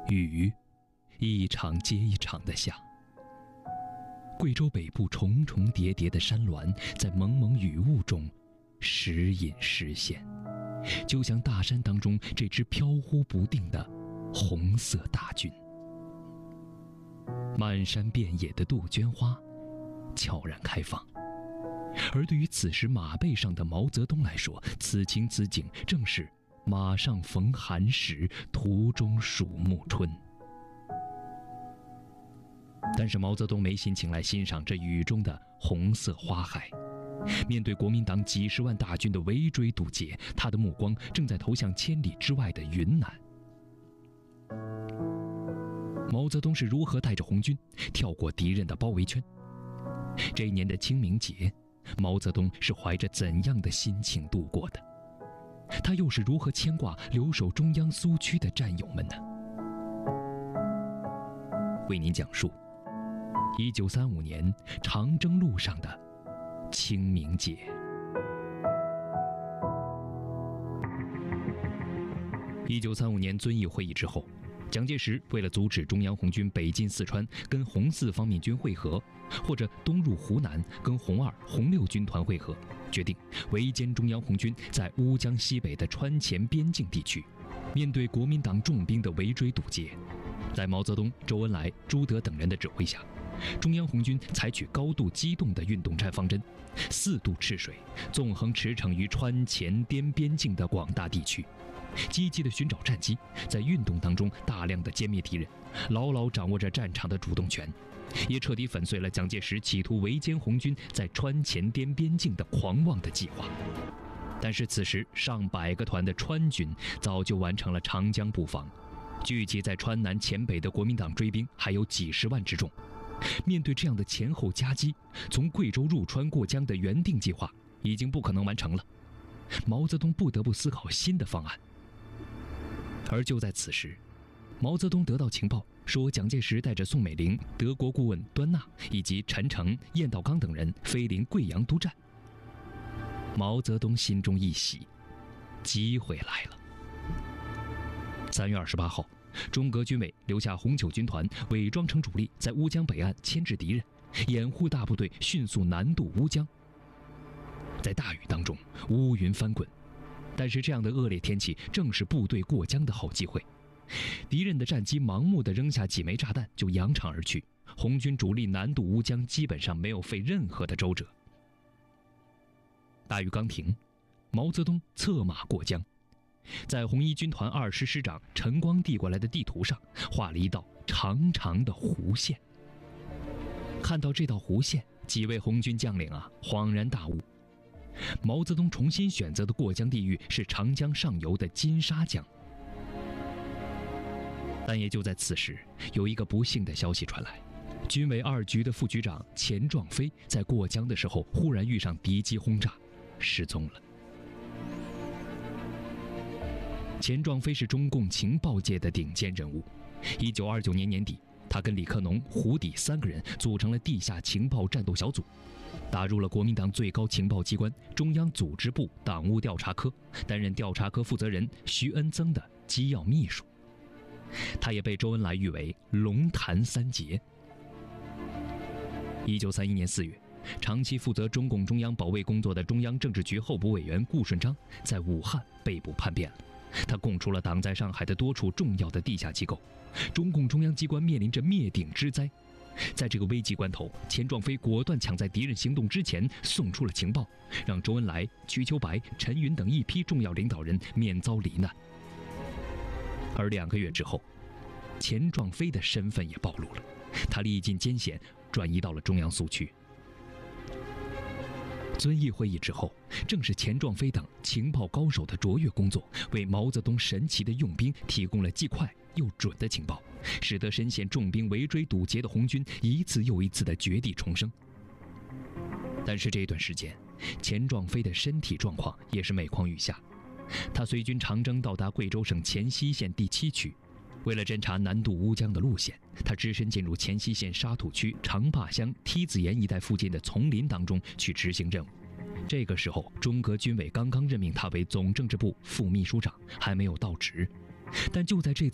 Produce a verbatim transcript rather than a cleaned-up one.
雨一场接一场的下。贵州北部重重叠叠的山峦在蒙蒙雨雾中时隐时现，就像大山当中这只飘忽不定的红色大军。满山遍野的杜鹃花悄然开放，而对于此时马背上的毛泽东来说，此情此景正是马上逢寒时，途中属暮春。但是毛泽东没心情来欣赏这雨中的红色花海，面对国民党几十万大军的围追堵截，他的目光正在投向千里之外的云南。毛泽东是如何带着红军跳过敌人的包围圈？这一年的清明节，毛泽东是怀着怎样的心情度过的？他又是如何牵挂留守中央苏区的战友们呢？为您讲述一九三五年长征路上的清明节。一九三五年遵义会议之后，蒋介石为了阻止中央红军北进四川跟红四方面军会合，或者东入湖南跟红二、红六军团会合，决定围歼中央红军在乌江西北的川黔边境地区。面对国民党重兵的围追堵截，在毛泽东、周恩来、朱德等人的指挥下，中央红军采取高度机动的运动战方针，四渡赤水，纵横驰骋于川黔滇边境的广大地区，积极地寻找战机，在运动当中大量地歼灭敌人，牢牢掌握着战场的主动权，也彻底粉碎了蒋介石企图围歼红军在川黔滇边境的狂妄的计划。但是此时上百个团的川军早就完成了长江布防，聚集在川南黔北的国民党追兵还有几十万之众。面对这样的前后夹击，从贵州入川过江的原定计划已经不可能完成了，毛泽东不得不思考新的方案。而就在此时，毛泽东得到情报说蒋介石带着宋美龄、德国顾问端纳以及陈诚、晏道刚等人飞临贵阳督战。毛泽东心中一喜，机会来了。三月二十八号，中革军委留下红九军团伪装成主力，在乌江北岸牵制敌人，掩护大部队迅速南渡乌江。在大雨当中，乌云翻滚，但是这样的恶劣天气正是部队过江的好机会。敌人的战机盲目地扔下几枚炸弹就扬长而去，红军主力南渡乌江基本上没有费任何的周折。大雨刚停，毛泽东策马过江，在红一军团二师师长陈光递过来的地图上画了一道长长的弧线。看到这道弧线，几位红军将领啊恍然大悟，毛泽东重新选择的过江地域是长江上游的金沙江。但也就在此时，有一个不幸的消息传来，军委二局的副局长钱壮飞在过江的时候忽然遇上敌机轰炸，失踪了。钱壮飞是中共情报界的顶尖人物。一九二九年年底，他跟李克农、胡底三个人组成了地下情报战斗小组，打入了国民党最高情报机关中央组织部党务调查科，担任调查科负责人徐恩曾的机要秘书。他也被周恩来誉为龙潭三杰。一九三一年四月，长期负责中共中央保卫工作的中央政治局候补委员顾顺章在武汉被捕叛变了。他供出了党在上海的多处重要的地下机构，中共中央机关面临着灭顶之灾。在这个危急关头，钱壮飞果断抢在敌人行动之前送出了情报，让周恩来、瞿秋白、陈云等一批重要领导人免遭罹难。而两个月之后，钱壮飞的身份也暴露了，他历尽艰险转移到了中央苏区。遵义会议之后，正是钱壮飞等情报高手的卓越工作，为毛泽东神奇的用兵提供了既快又准的情报，使得深陷重兵围追堵截的红军一次又一次的绝地重生。但是这一段时间，钱壮飞的身体状况也是每况愈下。他随军长征到达贵州省黔西县第七区，为了侦察南渡乌江的路线，他只身进入黔西县沙土区长坝乡梯子岩一带附近的丛林当中去执行任务。这个时候，中革军委刚刚任命他为总政治部副秘书长，还没有到职。但就在这次